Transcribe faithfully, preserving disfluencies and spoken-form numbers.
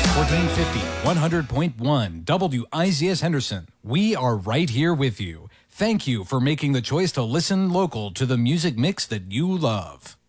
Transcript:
fourteen fifty, one hundred point one, W I Z S Henderson. We are right here with you. Thank you for making the choice to listen local to the music mix that you love.